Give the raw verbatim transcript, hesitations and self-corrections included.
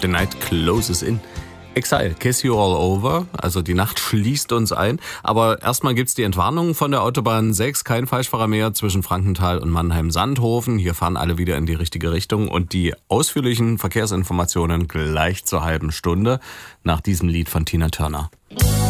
The night closes in. Exile, Kiss You All Over, also die Nacht schließt uns ein. Aber erstmal gibt's die Entwarnung von der Autobahn sechs, kein Falschfahrer mehr zwischen Frankenthal und Mannheim-Sandhofen. Hier fahren alle wieder in die richtige Richtung und die ausführlichen Verkehrsinformationen gleich zur halben Stunde nach diesem Lied von Tina Turner.